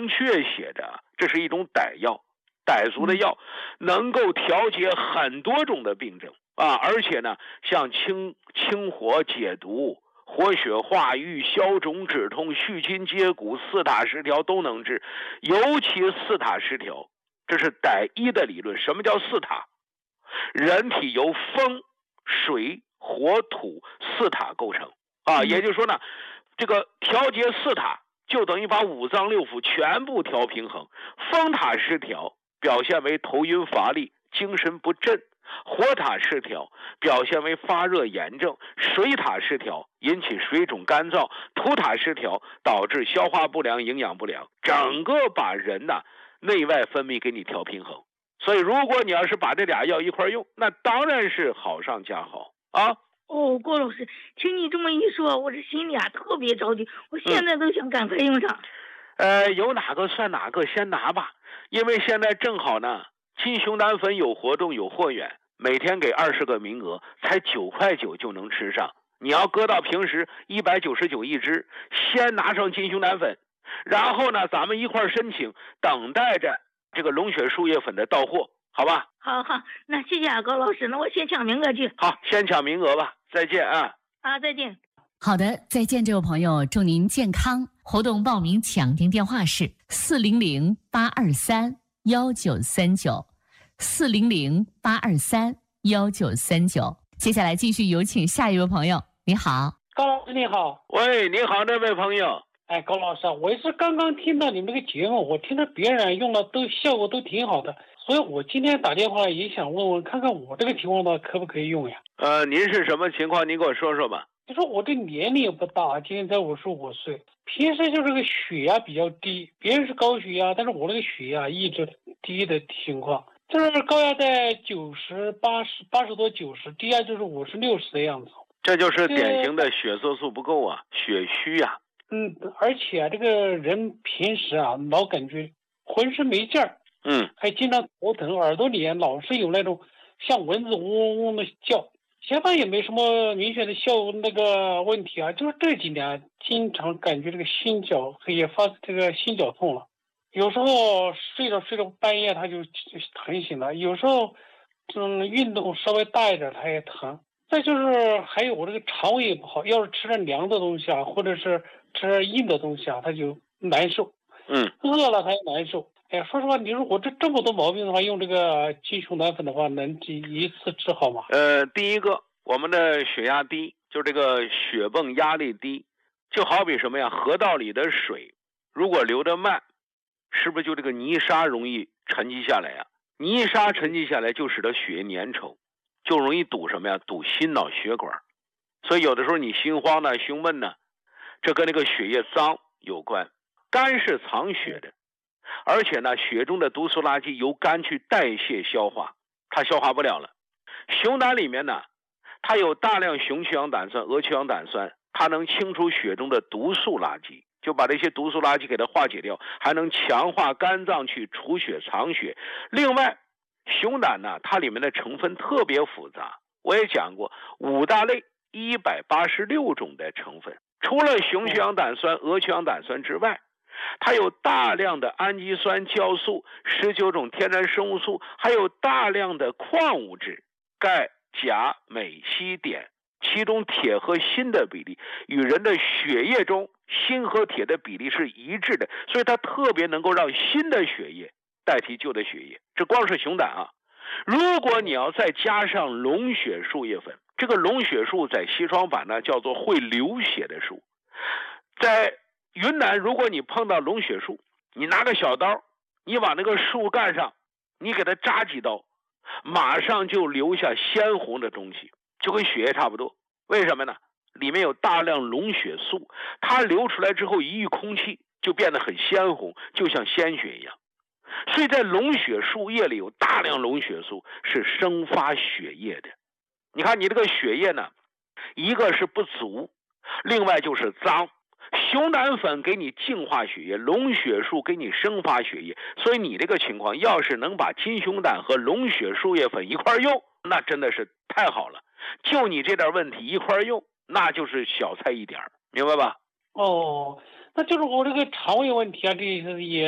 明确写着，这是一种歹药，傣族的药，能够调节很多种的病症啊，而且呢，像清火解毒、活血化瘀、消肿止痛、续筋接骨、四塔失调都能治，尤其四塔失调，这是傣医的理论。什么叫四塔？人体由风、水、火、土四塔构成啊，也就是说呢，这个调节四塔就等于把五脏六腑全部调平衡。风塔失调表现为头晕乏力、精神不振；火塔失调表现为发热炎症；水塔失调引起水肿干燥；土塔失调导致消化不良、营养不良，整个把人呢内外分泌给你调平衡。所以如果你要是把这俩药一块用，那当然是好上加好啊。 郭老师，听你这么一说，我这心里特别着急，我现在都想赶快用上。 有哪个算哪个，先拿吧。因为现在正好呢，金熊胆粉有活动有货源，每天给20个名额，才9.9块就能吃上。你要搁到平时199一支，先拿上金熊胆粉，然后呢，咱们一块申请，等待着这个龙血树叶粉的到货，好吧？ 好，那谢谢高老师，那我先抢名额去。 好，先抢名额吧，再见啊！ 再见。 好的，再见，这位朋友，祝您健康。活动报名抢订电话是400-823-1939，400-823-1939。接下来继续有请下一位朋友。你好， 高老师你好。 喂，你好，这位朋友。 高老师，我是刚刚听到你们这个节目，我听着别人用了效果都挺好的，所以我今天打电话也想问问看看我这个情况可不可以用呀？ 您是什么情况？您给我说说吧。 就说我这年龄也不大，今年才55岁，平时就这个血压比较低，别人是高血压，但是我这个血压一直低的情况，就是高压在90、80多90，低压就是50、60的样子。 这就是典型的血色素不够啊，血虚啊。 而且这个人平时老感觉浑身没劲儿，还经常头疼，耳朵里老是有那种像蚊子嗡嗡嗡的叫。前方也没什么明显的那个问题就是这几年经常感觉这个心绞也发这个心绞痛了，有时候睡着半夜他就疼醒了，有时候运动稍微大一点他也疼。再就是还有我这个肠胃也不好，要是吃了凉的东西或者是吃硬的东西他就难受，饿了他也难受。说实话，你说我这么多毛病的话，用这个金熊胆粉的话，能一次治好吗？ 第一个，我们的血压低，就这个血泵压力低，就好比什么呀？河道里的水，如果流得慢，是不是就这个泥沙容易沉积下来呀？泥沙沉积下来，就使得血液粘稠，就容易堵什么呀？堵心脑血管。所以有的时候你心慌呢、胸闷呢，这跟那个血液脏有关。肝是藏血的。而且呢，血中的毒素垃圾由肝去代谢消化，它消化不了了。熊胆里面呢，它有大量雄去氧胆酸、鹅去氧胆酸，它能清除血中的毒素垃圾，就把这些毒素垃圾给它化解掉，还能强化肝脏去储血藏血。另外，熊胆呢，它里面的成分特别复杂，我也讲过5大类186种的成分，除了雄去氧胆酸、鹅去氧胆酸之外，它有大量的氨基酸、酵素、19种天然生物素，还有大量的矿物质，钙、钾、镁、硒、碘，其中铁和锌的比例与人的血液中锌和铁的比例是一致的，所以它特别能够让新的血液代替旧的血液。这光是熊胆如果你要再加上龙血树叶粉，这个龙血树在西双版呢叫做会流血的树，在云南，如果你碰到龙血树，你拿个小刀，你往那个树干上，你给它扎几刀，马上就留下鲜红的东西，就跟血液差不多。为什么呢？里面有大量龙血素，它流出来之后一遇空气就变得很鲜红，就像鲜血一样。所以在龙血树叶里有大量龙血素，是生发血液的。你看你这个血液呢，一个是不足，另外就是脏。熊胆粉给你净化血液，龙血树给你生发血液，所以你这个情况要是能把金熊胆和龙血树叶粉一块用，那真的是太好了。就你这点问题一块用，那就是小菜一点，明白吧？ 那就是我这个肠胃问题这也